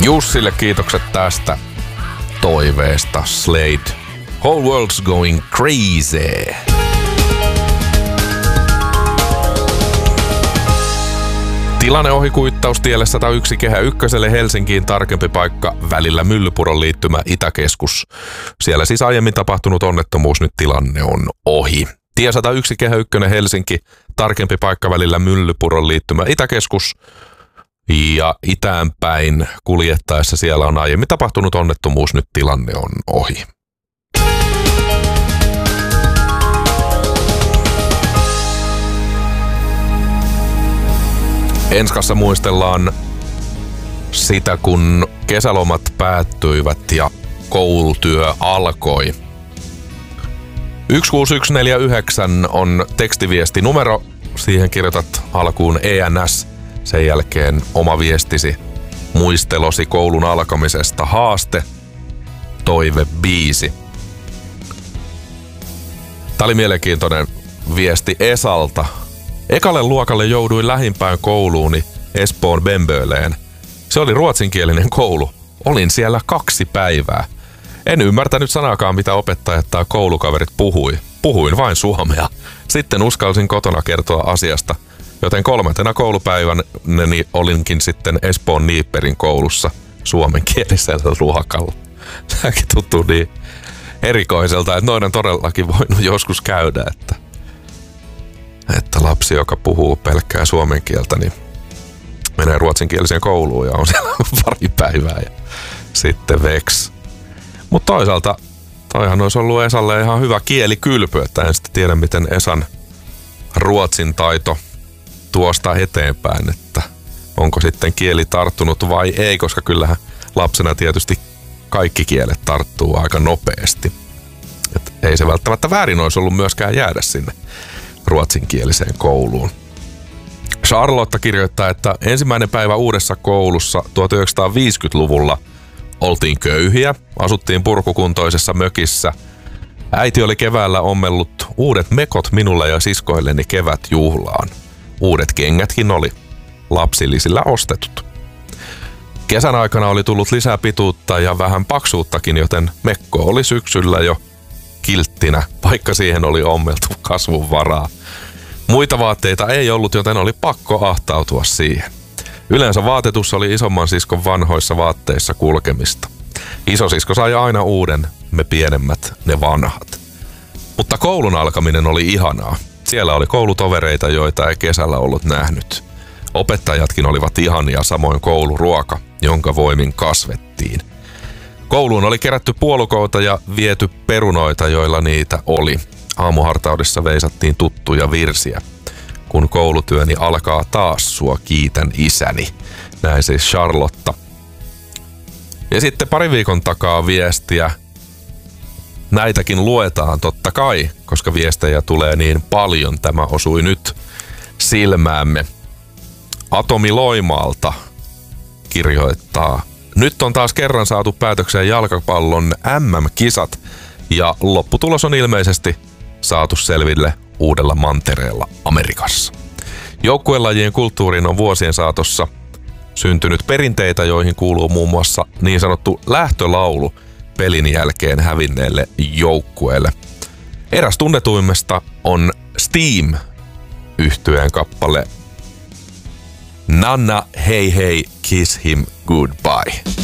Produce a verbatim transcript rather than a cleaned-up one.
Jussille kiitokset tästä toiveesta. Slade. Whole world's going crazy. Tilanne ohi kuittaustielle sata yksi Kehä ykköselle Helsinkiin, tarkempi paikka välillä Myllypuron liittymä Itäkeskus. Siellä siis aiemmin tapahtunut onnettomuus, nyt tilanne on ohi. Tie sata yksi Kehä ykkönen Helsinki, tarkempi paikka välillä Myllypuron liittymä Itäkeskus. Ja itäänpäin kuljettaessa siellä on aiemmin tapahtunut onnettomuus, nyt tilanne on ohi. Enskassa muistellaan sitä, kun kesälomat päättyivät ja koulutyö alkoi. yksi kuusi yksi neljä yhdeksän on tekstiviesti numero. Siihen kirjoitat alkuun E N S. Sen jälkeen oma viestisi, muistelosi koulun alkamisesta, haaste, toive, biisi. Tämä oli mielenkiintoinen viesti Esalta. Ekalle luokalle jouduin lähimpään kouluuni Espoon Bemböleen. Se oli ruotsinkielinen koulu. Olin siellä kaksi päivää. En ymmärtänyt sanaakaan, mitä opettajat tai koulukaverit puhui. Puhuin vain suomea. Sitten uskalsin kotona kertoa asiasta, joten kolmantena koulupäivänäni olinkin sitten Espoon Niipperin koulussa suomenkielisellä luokalla. Tämäkin tuntuu niin erikoiselta, että noin on todellakin voinut joskus käydä, että että lapsi, joka puhuu pelkkää suomen kieltä, niin menee ruotsinkieliseen kouluun ja on siellä pari päivää ja sitten veks. Mutta toisaalta toihan olisi ollut Esalle ihan hyvä kielikylpy, että en sitten tiedä, miten Esan ruotsin taito tuosta eteenpäin, että onko sitten kieli tarttunut vai ei, koska kyllähän lapsena tietysti kaikki kielet tarttuu aika nopeasti. Et ei se välttämättä väärin olisi ollut myöskään jäädä sinne ruotsinkieliseen kouluun. Charlotte kirjoittaa, että ensimmäinen päivä uudessa koulussa tuhatyhdeksänsataaviisikymmentäluvulla oltiin köyhiä, asuttiin purkukuntoisessa mökissä. Äiti oli keväällä ommellut uudet mekot minulle ja siskoilleni kevätjuhlaan. Uudet kengätkin oli lapsillisilla ostetut. Kesän aikana oli tullut lisää pituutta ja vähän paksuuttakin, joten mekko oli syksyllä jo kilttinä, vaikka siihen oli ommeltu kasvun varaa. Muita vaatteita ei ollut, joten oli pakko ahtautua siihen. Yleensä vaatetus oli isomman siskon vanhoissa vaatteissa kulkemista. Isosisko sai aina uuden, me pienemmät, ne vanhat. Mutta koulun alkaminen oli ihanaa. Siellä oli koulutovereita, joita ei kesällä ollut nähnyt. Opettajatkin olivat ihania, samoin kouluruoka, jonka voimin kasvettiin. Kouluun oli kerätty puolukoita ja viety perunoita, joilla niitä oli. Aamuhartaudessa veisattiin tuttuja virsiä. Kun koulutyöni alkaa taas, sua kiitän isäni. Näin siis Charlotta. Ja sitten pari viikon takaa viestiä. Näitäkin luetaan totta kai, koska viestejä tulee niin paljon. Tämä osui nyt silmäämme. Atomi Loimaalta kirjoittaa. Nyt on taas kerran saatu päätökseen jalkapallon M M-kisat ja lopputulos on ilmeisesti saatu selville uudella mantereella Amerikassa. Joukkuelajien kulttuuriin on vuosien saatossa syntynyt perinteitä, joihin kuuluu muun muassa niin sanottu lähtölaulu pelin jälkeen hävinneelle joukkueelle. Eräs tunnetuimmista on Steam-yhtyeen kappale Nanna Hei Hei Kiss Him Goodbye.